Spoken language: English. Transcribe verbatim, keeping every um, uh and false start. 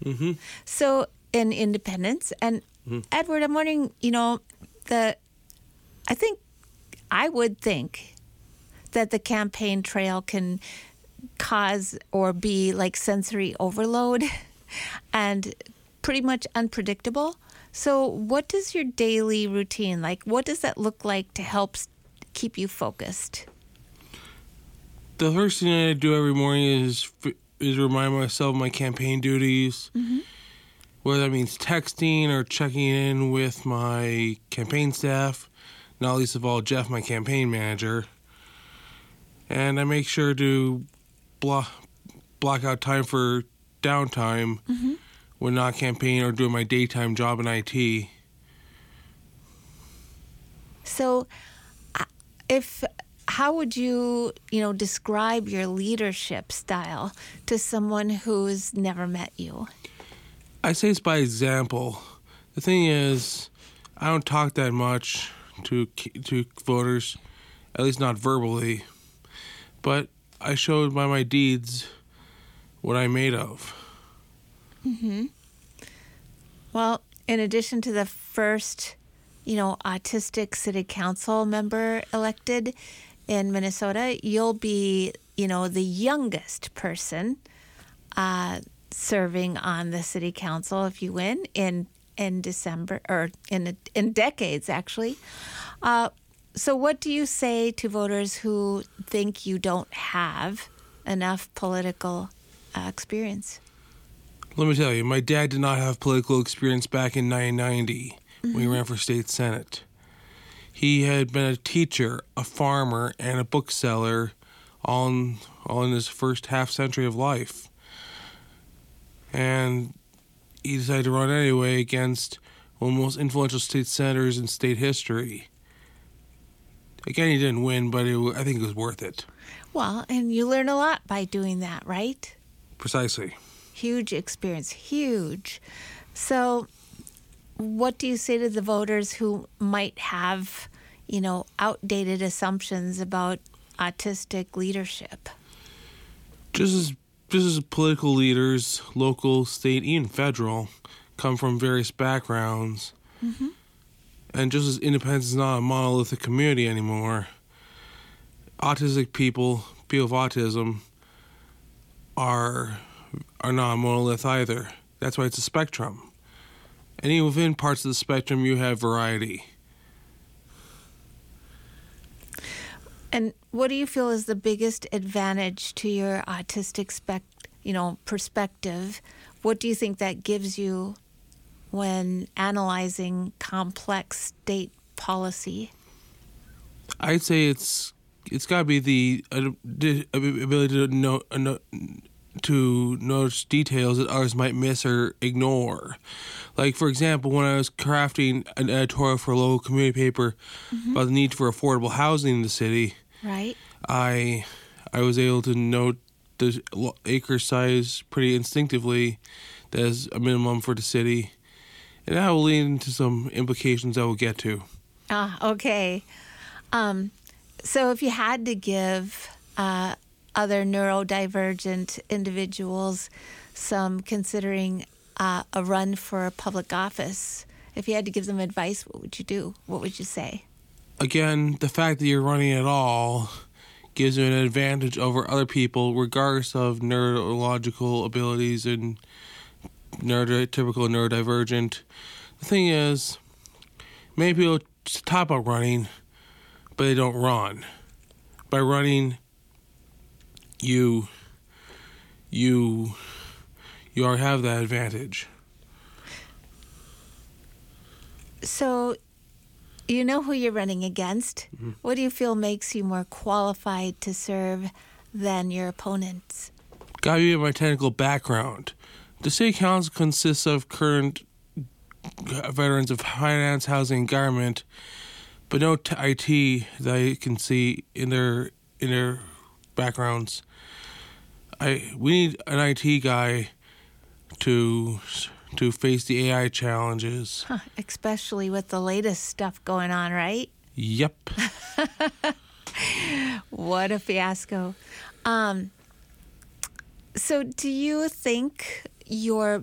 Mm-hmm. So in independence, and Mm-hmm. Edward, I'm wondering, you know, the I think I would think that the campaign trail can cause or be like sensory overload and pretty much unpredictable. So what does your daily routine, like what does that look like to help s- keep you focused? The first thing I do every morning is is remind myself of my campaign duties, Mm-hmm. whether that means texting or checking in with my campaign staff, not least of all Jeff, my campaign manager. And I make sure to block block out time for downtime Mm-hmm. when not campaigning or doing my daytime job in I T. So uh, if how would you, you know, describe your leadership style to someone who's never met you? I say it's by example. The thing is, I don't talk that much to to voters, at least not verbally. But I showed by my deeds what I'm made of. Mm-hmm. Well, in addition to the first, you know, autistic city council member elected in Minnesota, you'll be, you know, the youngest person uh, serving on the city council if you win in in December or in in decades actually. Uh, so, what do you say to voters who think you don't have enough political uh, experience? Let me tell you, my dad did not have political experience back in nineteen ninety Mm-hmm. when he ran for state senate. He had been a teacher, a farmer, and a bookseller all in, all in his first half century of life. And he decided to run anyway against one of the most influential state senators in state history. Again, he didn't win, but it, I think it was worth it. Well, and you learn a lot by doing that, right? Precisely. Huge experience, huge. So, what do you say to the voters who might have, you know, outdated assumptions about autistic leadership? Just as, just as political leaders, local, state, even federal, come from various backgrounds, Mm-hmm. and just as independence is not a monolithic community anymore, autistic people, people with autism, are are not a monolith either. That's why it's a spectrum. And even within parts of the spectrum, you have variety. And what do you feel is the biggest advantage to your autistic spec, you know, perspective? What do you think that gives you when analyzing complex state policy? I'd say it's it's got to be the uh, the ability to know, uh, know to notice details that others might miss or ignore. Like, for example, when I was crafting an editorial for a local community paper Mm-hmm. about the need for affordable housing in the city, Right. I I was able to note the acre size pretty instinctively as a minimum for the city, and that will lead into some implications I will get to. Ah, okay. Um, so if you had to give uh, other neurodivergent individuals some considering uh, a run for public office, if you had to give them advice, what would you do? What would you say? Again, the fact that you're running at all gives you an advantage over other people, regardless of neurological abilities and neurotypical and neurodivergent. The thing is, many people talk about running, but they don't run. By running, you you you already have that advantage. So you know who you're running against. Mm-hmm. What do you feel makes you more qualified to serve than your opponents? Gotta be my technical background. The city council consists of current veterans of finance, housing, and government, but no t- I T that I can see in their in their backgrounds. I we need an I T guy to to face the A I challenges. Huh, especially with the latest stuff going on, right? Yep. What a fiasco. Um, so do you think your